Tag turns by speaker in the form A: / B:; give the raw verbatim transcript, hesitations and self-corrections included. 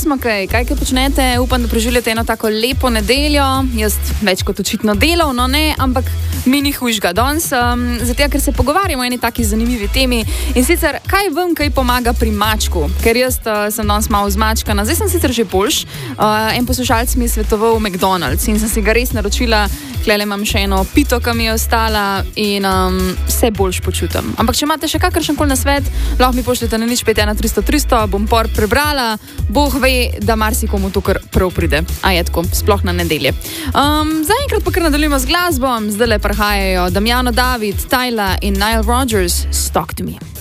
A: smo kaj, kaj kaj počnete, upam, da preživljate eno tako lepo nedeljo, jaz več kot očitno delovno, ne, ampak mi ni hujšga danes, um, zato ker se pogovarjamo o eni taki zanimivi temi in sicer, kaj vam kaj pomaga pri mačku, ker jaz uh, sem danes malo zmačkana, zdaj sem sicer že boljš, uh, en poslušalc mi je svetoval McDonald's in sem si ga res naročila, klele imam še eno pito, ki mi je ostala in um, se boljš počutim. Ampak če imate še kakršen koli nasvet, lahko mi pošljete na nič pet ena tristo tristo, bom por prebrala, Bog ve, da marsikomu to kar prav pride. A je tako, sploh na nedelje. Um, zaenkrat pa kar nadaljujemo z glasbom, zdaj le prihajajo Damjano David, Tyla in Nile Rodgers, Talk to Me.